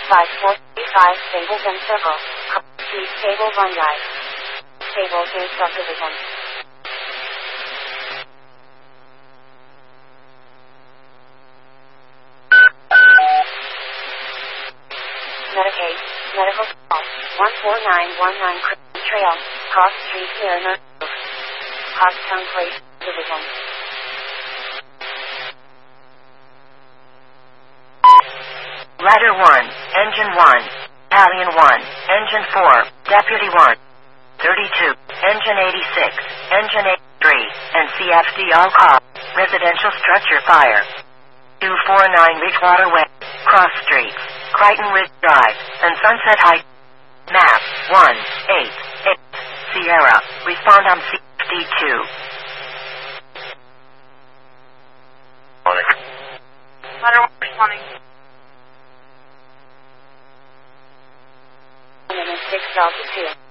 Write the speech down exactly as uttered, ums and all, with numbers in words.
five four three five Stapleton Circle. Street Stable one right. Stable two subdivision. Medicaid, medical call, one four nine one nine Christian Trail, Cross Street near North Roof. Hogstown Place, Division. Ladder one, Engine one, Battalion one, Engine four, Deputy one, thirty-two, Engine eighty-six, Engine eighty-three, and C F D all call, residential structure fire. two forty-nine Ridgewater Way, Cross Streets, Crichton Ridge Drive, and Sunset Heights. Map one eight eight Sierra. Respond on C F D two. Ladder one responding. six Delta two.